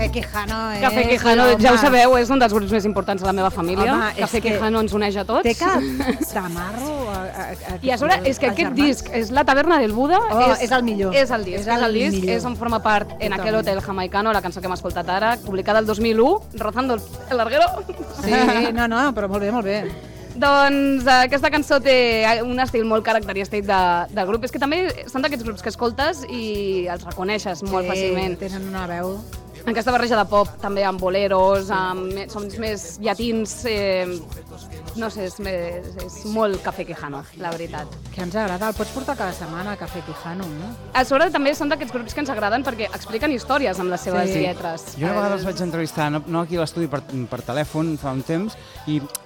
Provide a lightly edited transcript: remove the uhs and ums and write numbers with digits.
Quijano, Cafè Quijano, ja ho sabeu, és un dels grups més importants de la meva família. Home, Cafè Quijano ens uneix a tots. Té cap tamarro. I a sobre, és que aquest disc és La taverna del Buda. És el millor. És el disc, és on forma part En aquel hotel jamaicano, la cançó que hem escoltat ara, publicada el 2001, Rozando el larguero. Sí, no, però molt bé, molt bé. Doncs aquesta cançó té un estil molt característic del grup. És que també són d'aquests grups que escoltes i els reconeixes molt fàcilment. Tenen una veu. Aquesta barreja de pop, també amb boleros, amb sons més llatins, no sé, és molt Cafè Quijano, la veritat. Que ens agrada, el pots portar cada setmana, Cafè Quijano, no? A sobre també són d'aquests grups que ens agraden perquè expliquen històries amb les seves lletres. Jo una vegada els vaig entrevistar, no aquí a l'estudi, per telèfon, fa un temps, i